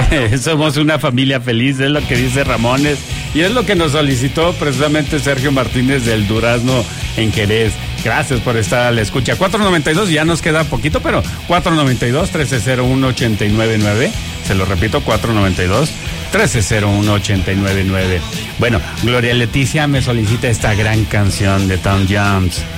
Somos una familia feliz, es lo que dice Ramones. Y es lo que nos solicitó precisamente Sergio Martínez del Durazno en Jerez. Gracias por estar a la escucha. 492, ya nos queda poquito, pero 492-1301-899. Se lo repito, 492-1301-899. Bueno, Gloria Leticia me solicita esta gran canción de Tom Jones.